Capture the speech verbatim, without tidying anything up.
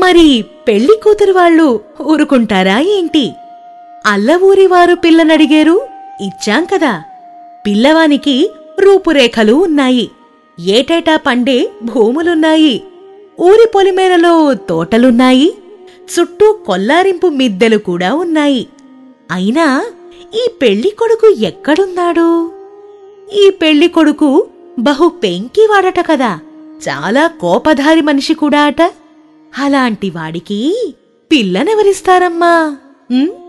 మరి పెళ్లి కూతురు వాళ్ళు ఊరుకుంటారా ఏంటి? అల్లవూరివారు పిల్లనడిగేరు, ఇచ్చాం కదా. పిల్లవానికి రూపురేఖలు ఉన్నాయి, ఏటేటా పండే భూములున్నాయి, ఊరి పొలిమేరలో తోటలున్నాయి, చుట్టూ కొల్లారింపు మిద్దెలు కూడా ఉన్నాయి. అయినా ఈ పెళ్లి కొడుకు ఎక్కడున్నాడు? ఈ పెళ్లి కొడుకు బహు పెంకివాడట కదా, చాలా కోపధారి మనిషి కూడా అట. అలాంటి వాడికి పిల్లనెవరిస్తారమ్మా? ఉం?